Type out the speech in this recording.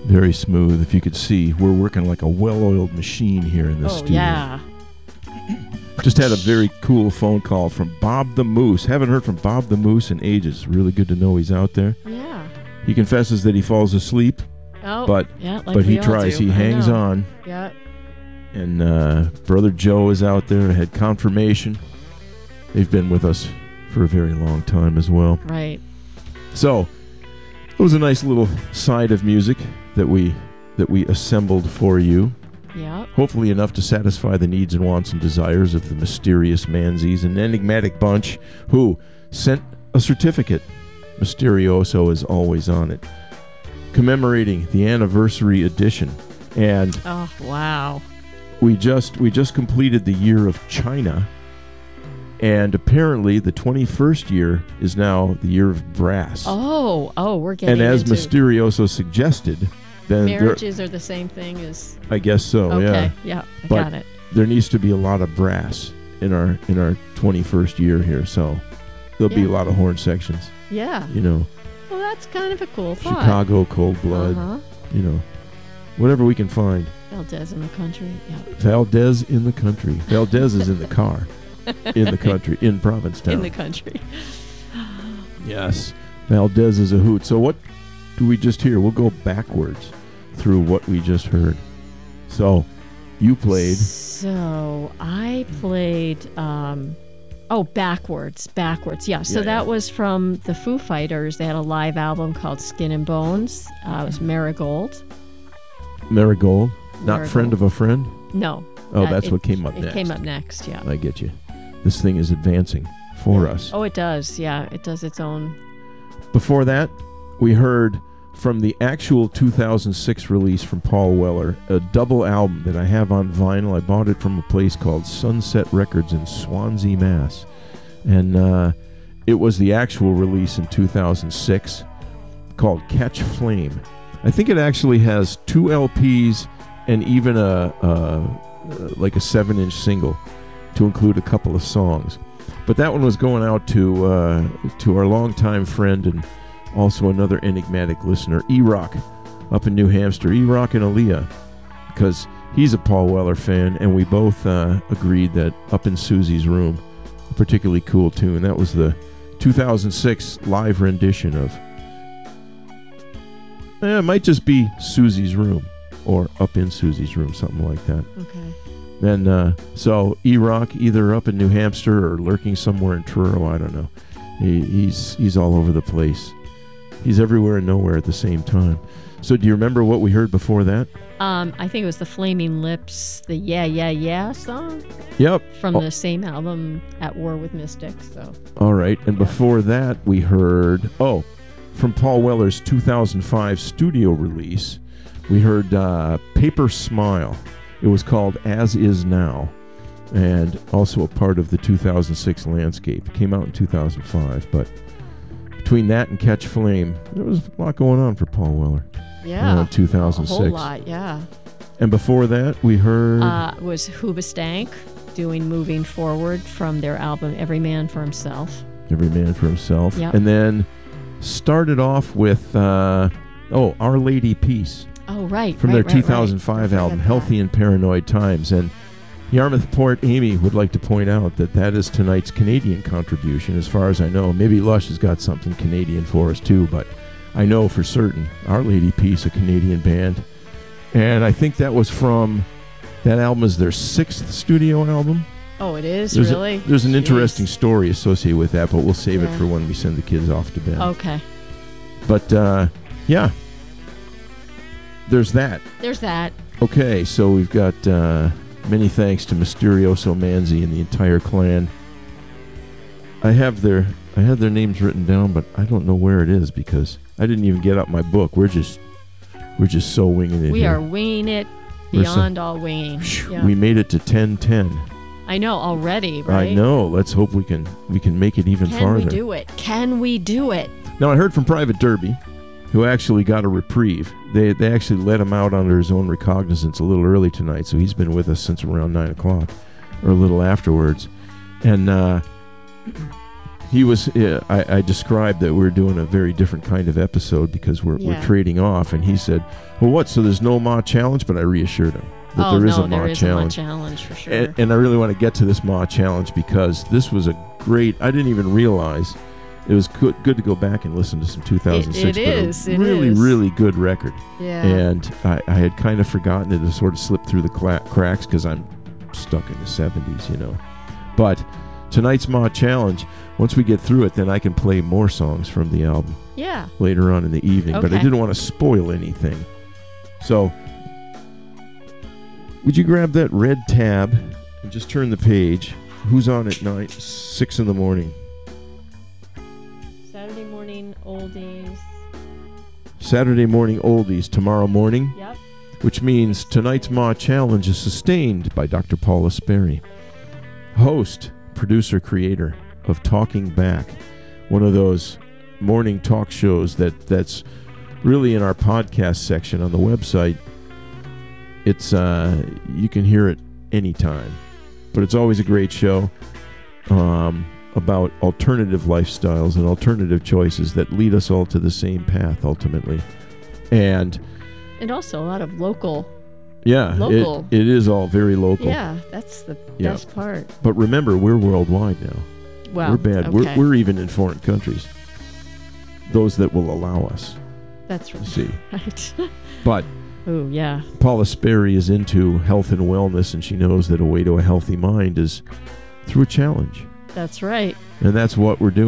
Very smooth. If you could see, we're working like a well-oiled machine here in this studio. Yeah. Just had a very cool phone call from Bob the Moose. Haven't heard from Bob the Moose in ages. Really good to know he's out there. Yeah. He confesses that he falls asleep, but he tries. He hangs on. Yeah. And Brother Joe is out there. Had confirmation. They've been with us for a very long time as well. Right. So it was a nice little side of music that we assembled for you. Yeah. Hopefully enough to satisfy the needs and wants and desires of the mysterious Manzies, an enigmatic bunch who sent a certificate. Mysterioso is always on it, commemorating the anniversary edition. And oh wow, we just completed the year of China, and apparently the 21st year is now the year of brass. Oh, we're getting. And as into Mysterioso suggested, then marriages are the same thing as. I guess so. Okay. Yeah. I got it. There needs to be a lot of brass in our 21st year here, so there'll be a lot of horn sections. Yeah. You know. Well, that's kind of a cool thought. Chicago, Cold Blood. You know, whatever we can find. Valdez in the country. Yeah. Valdez in the country. Valdez is in the car. In the country. In Provincetown. In the country. Yes. Valdez is a hoot. So what do we just hear? We'll go backwards through what we just heard. So you played. So I played. Backwards. Yeah. So that was from the Foo Fighters. They had a live album called Skin and Bones. It was Marigold. Marigold? Not Friend of a Friend? No. Oh, that's what came up next. It came up next, yeah. I get you. This thing is advancing for us. Oh, it does. Yeah, it does its own. Before that, we heard from the actual 2006 release from Paul Weller, a double album that I have on vinyl. I bought it from a place called Sunset Records in Swansea, Mass. And it was the actual release in 2006 called Catch Flame. I think it actually has 2 LPs and even a 7-inch single to include a couple of songs. But that one was going out to our longtime friend and also another enigmatic listener, E-Rock, up in New Hampshire. E-Rock and Aaliyah, because he's a Paul Weller fan, and we both agreed that Up in Susie's Room, a particularly cool tune. That was the 2006 live rendition of... it might just be Susie's Room, or Up in Susie's Room, something like that. Okay. And so E-Rock, either up in New Hampshire or lurking somewhere in Truro, I don't know. He's all over the place. He's everywhere and nowhere at the same time. So do you remember what we heard before that? I think it was the Flaming Lips, the Yeah, Yeah, Yeah song. Yep. From the same album, At War with Mystics. So. All right. And before that, we heard, from Paul Weller's 2005 studio release, we heard Paper Smile. It was called As Is Now, and also a part of the 2006 Landscape. It came out in 2005, but between that and Catch Flame, there was a lot going on for Paul Weller. Yeah. 2006. A whole lot, yeah. And before that, we heard... was Hoobastank doing Moving Forward from their album Every Man for Himself. Every Man for Himself. Yep. And then started off with, Our Lady Peace. Oh, right. From their 2005 album, Healthy and Paranoid Times. And Yarmouth Port Amy would like to point out that is tonight's Canadian contribution, as far as I know. Maybe Lush has got something Canadian for us, too, but I know for certain Our Lady Peace, a Canadian band. And I think that was from... That album is their 6th studio album. Oh, it is? Really? There's an interesting story associated with that, but we'll save it for when we send the kids off to bed. Okay. But, yeah. There's that. Okay, so we've got many thanks to Mysterioso Manzi and the entire clan. I had their names written down, but I don't know where it is because I didn't even get out my book. We're just so winging it. We are winging it beyond all winging. Yeah. We made it to 10:10. I know already, right? I know. Let's hope we can make it even farther. Can we do it? Now I heard from Private Derby, who actually got a reprieve. They actually let him out under his own recognizance a little early tonight, so he's been with us since around 9 o'clock, or a little afterwards. And he was. I described that we're doing a very different kind of episode because we're trading off, and he said, "Well, what? So there's no Ma challenge?" But I reassured him that there is a Ma challenge. A Ma challenge for sure. And I really want to get to this Ma challenge because this was a great. I didn't even realize. It was good to go back and listen to some 2006. Really good record. Yeah. And I had kind of forgotten it. It sort of slipped through the cracks because I'm stuck in the 70s, you know. But tonight's Ma Challenge, once we get through it, then I can play more songs from the album. Yeah. Later on in the evening. Okay. But I didn't want to spoil anything. So, would you grab that red tab and just turn the page? Who's on at night? 6 in the morning. Saturday morning oldies. Saturday morning oldies tomorrow morning. Yep. Which means tonight's Ma Challenge is sustained by Dr. Paula Sperry, host, producer, creator of Talking Back, one of those morning talk shows that's really in our podcast section on the website. It's you can hear it anytime, but it's always a great show. About alternative lifestyles and alternative choices that lead us all to the same path ultimately. And also a lot of local. It is all very local. Yeah, that's the best part. But remember, we're worldwide now. Well, we're bad. Okay. We're even in foreign countries. Those that will allow us. That's right. See. Right. But oh, yeah. Paula Sperry is into health and wellness, and she knows that a way to a healthy mind is through a challenge. That's right. And that's what we're doing.